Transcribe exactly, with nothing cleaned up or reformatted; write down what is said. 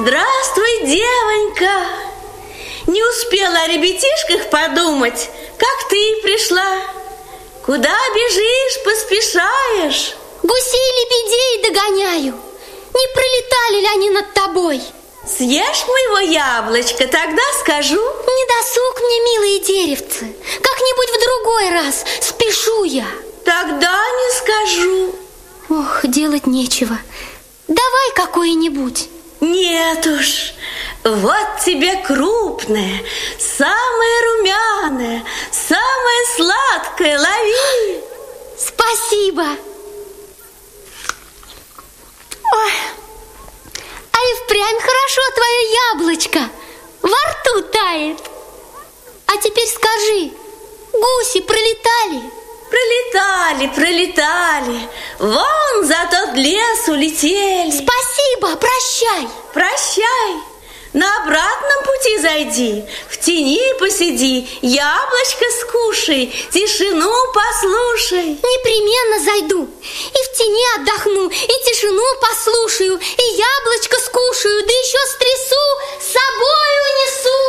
Здравствуй, девонька. Не успела о ребятишках подумать, как ты пришла. Куда бежишь, поспешаешь? Гусей-лебедей догоняю. Не пролетали ли они над тобой? Съешь моего яблочка, тогда скажу. Не досуг мне, милые деревцы. Как-нибудь в другой раз, спешу я. Тогда не скажу. Ох, делать нечего. Давай какое-нибудь. Нет уж, вот тебе крупное, самое румяное, самое сладкое, лови. Спасибо. Ой, а и впрямь хорошо твое яблочко, во рту тает. А теперь скажи, гуси пролетали? Пролетали, пролетали, вон за тот лес улетели. Спасибо, прощай. Прощай, на обратном пути зайди, в тени посиди, яблочко скушай, тишину послушай. Непременно зайду, и в тени отдохну, и тишину